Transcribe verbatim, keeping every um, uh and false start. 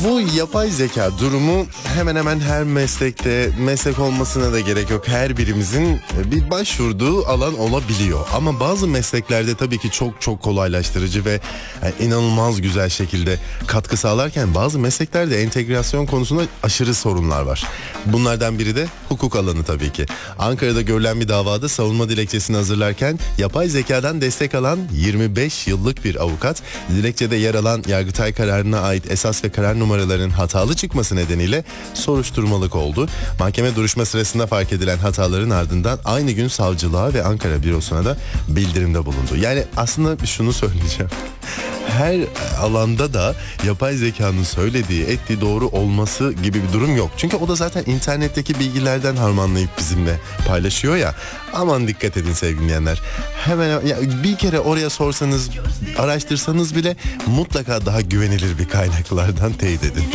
Bu yapay zeka durumu hemen hemen her meslekte, meslek olmasına da gerek yok, her birimizin bir başvurduğu alan olabiliyor. Ama bazı mesleklerde tabii ki çok çok kolaylaştırıcı ve yani inanılmaz güzel şekilde katkı sağlarken bazı mesleklerde entegrasyon konusunda aşırı sorunlar var. Bunlardan biri de hukuk alanı tabii ki. Ankara'da görülen bir davada savunma dilekçesini hazırlarken yapay zekadan destek alan yirmi beş yıllık bir avukat, dilekçede yer alan Yargıtay kararına ait esas ve karar numaralarının hatalı çıkması nedeniyle soruşturmalık oldu. Mahkeme duruşma sırasında fark edilen hataların ardından aynı gün savcılığa ve Ankara bürosuna da bildirimde bulundu. Yani aslında şunu söyleyeceğim. Her alanda da yapay zekanın söylediği, ettiği doğru olması gibi bir durum yok. Çünkü o da zaten internetteki bilgilerden harmanlayıp bizimle paylaşıyor ya. Aman dikkat edin sevgili dinleyenler. Hemen ya bir kere oraya sorsanız, araştırsanız bile mutlaka daha güvenilir bir kaynaklardan teyit edin.